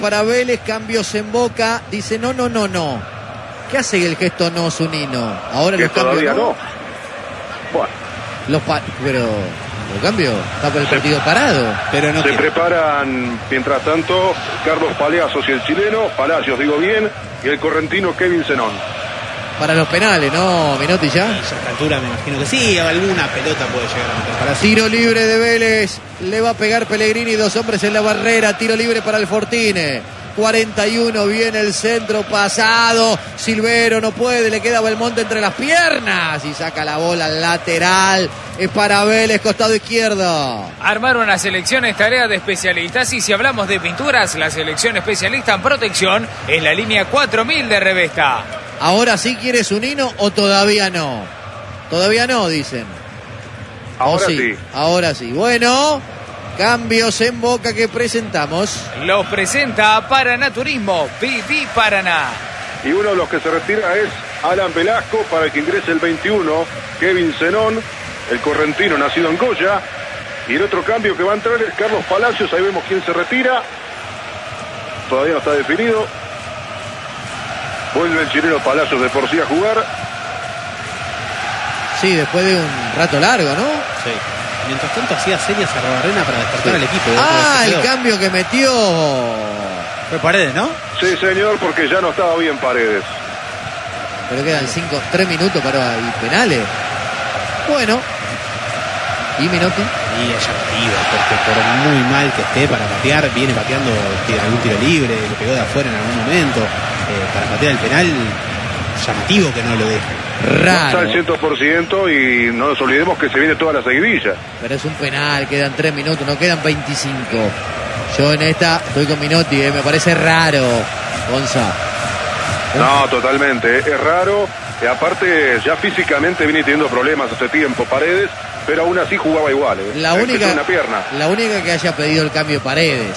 para Vélez, cambios en Boca. Dice no. ¿Qué hace el gesto no, Zunino? Ahora que los cambios todavía no. Bueno. Pero los cambios está por el partido parado. Pero no se preparan, mientras tanto, Carlos Palacios y el chileno, Palacios digo bien, y el correntino Kevin Zenón. Para los penales, ¿no, Menotti ya? A esa altura me imagino que sí, alguna pelota puede llegar a meter para Tiro libre de Vélez, le va a pegar Pellegrini, 2 hombres en la barrera, tiro libre para el Fortine. 41, viene el centro pasado, Silvero no puede, le queda Belmonte entre las piernas y saca la bola al lateral. Es para Vélez, costado izquierdo. Armar una selección es tarea de especialistas, y si hablamos de pinturas, la selección especialista en protección es la línea 4000 de Revesta. ¿Ahora sí quiere Zunino o todavía no? Todavía no, dicen. Ahora sí. Ahora sí. Bueno, cambios en Boca que presentamos. Los presenta Paranaturismo, Viví Paraná. Y uno de los que se retira es Alan Velasco, para el que ingrese el 21, Kevin Zenón, el correntino nacido en Goya. Y el otro cambio que va a entrar es Carlos Palacios, ahí vemos quién se retira. Todavía no está definido. Vuelve el chileno Palacios de por sí a jugar. Sí, después de un rato largo, ¿no? Sí. Mientras tanto hacía señas a Arbarrena para despertar al equipo. El cambio que metió fue Paredes, ¿no? Sí, señor, porque ya no estaba bien Paredes. Pero quedan 3 minutos para penales. Bueno. ¿Y Menotti? Y es llamativo, porque por muy mal que esté para patear, viene pateando algún tiro libre, le pegó de afuera en algún momento. Para patear el penal, llamativo que no lo deje. Raro. No está al 100% y no nos olvidemos que se viene toda la seguidilla. Pero es un penal, quedan 3 minutos, no quedan 25. Yo en esta estoy con Menotti, me parece raro, Gonza. No, totalmente, es raro. Y aparte, ya físicamente viene teniendo problemas hace tiempo Paredes, pero aún así jugaba igual. La una pierna. La única que haya pedido el cambio Paredes.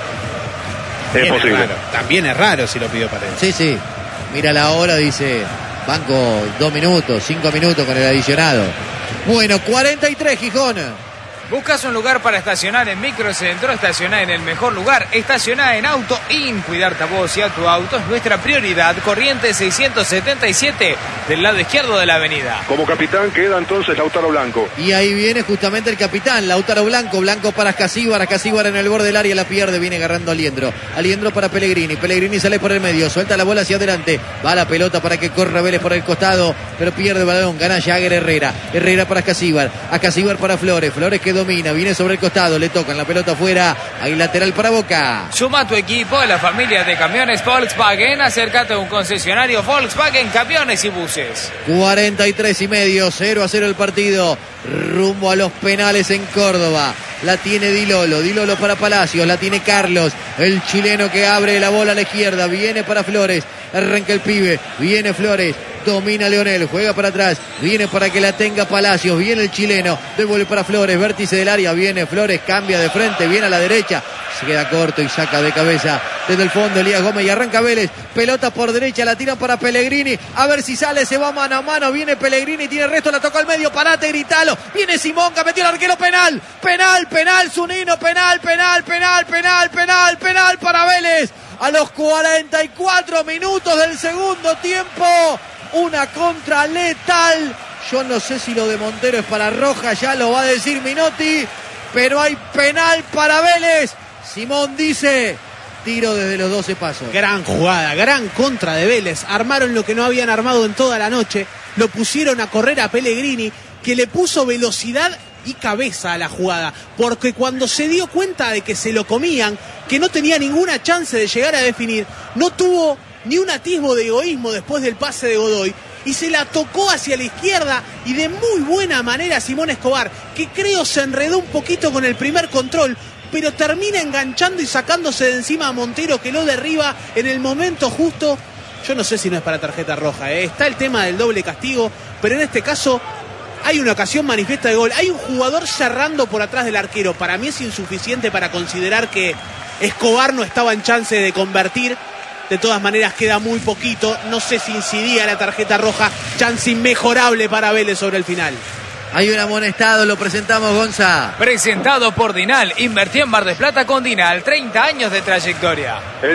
Es posible. También es raro si lo pidió Paredes. Sí. Mira la hora, dice, banco 2 minutos, 5 minutos con el adicionado. Bueno, 43, Gijón. ¿Buscas un lugar para estacionar en Microcentro? Estacioná en el mejor lugar. Estacioná en Auto In. Cuidarte a vos y a tu auto es nuestra prioridad. Corriente 677 del lado izquierdo de la avenida. Como capitán queda entonces Lautaro Blanco. Y ahí viene justamente el capitán, Lautaro Blanco. Blanco para Ascasíbar en el borde del área, la pierde, viene agarrando a Aliendro. Aliendro para Pellegrini. Pellegrini sale por el medio, suelta la bola hacia adelante. Va la pelota para que corra Vélez por el costado, pero pierde el balón. Gana Jagger Herrera. Herrera para Ascasíbar. Ascasíbar para Flores. Flores que domina, viene sobre el costado, le tocan la pelota afuera, hay lateral para Boca. Suma tu equipo a la familia de camiones Volkswagen, acércate a un concesionario Volkswagen, camiones y buses. 43 y medio, 0-0 el partido, rumbo a los penales en Córdoba. La tiene Dilolo para Palacios, la tiene Carlos, el chileno que abre la bola a la izquierda, viene para Flores, arranca el pibe, viene Flores, domina Leonel, juega para atrás, viene para que la tenga Palacios, viene el chileno, devuelve para Flores, vértice del área, viene Flores, cambia de frente, viene a la derecha, se queda corto y saca de cabeza desde el fondo Elías Gómez y arranca Vélez, pelota por derecha, la tira para Pellegrini, a ver si sale, se va mano a mano, viene Pellegrini, tiene el resto, la tocó al medio, parate, gritalo, viene Simonca, metió el arquero, penal, Zunino, penal para Vélez, a los 44 minutos del segundo tiempo, una contra letal, yo no sé si lo de Montero es para roja, ya lo va a decir Menotti, pero hay penal para Vélez. Simón dice, tiro desde los 12 pasos. Gran jugada, gran contra de Vélez, armaron lo que no habían armado en toda la noche, lo pusieron a correr a Pellegrini, que le puso velocidad y cabeza a la jugada, porque cuando se dio cuenta de que se lo comían, que no tenía ninguna chance de llegar a definir, no tuvo ni un atisbo de egoísmo después del pase de Godoy, y se la tocó hacia la izquierda y de muy buena manera Simón Escobar, que creo se enredó un poquito con el primer control, pero termina enganchando y sacándose de encima a Montero, que lo derriba en el momento justo. Yo no sé si no es para tarjeta roja, está el tema del doble castigo, pero en este caso hay una ocasión manifiesta de gol, hay un jugador cerrando por atrás del arquero, para mí es insuficiente para considerar que Escobar no estaba en chance de convertir. De todas maneras queda muy poquito, no sé si incidía la tarjeta roja, chance inmejorable para Vélez sobre el final. Hay un amonestado, lo presentamos, Gonza. Presentado por Dinal, invertí en Mar del Plata con Dinal, 30 años de trayectoria.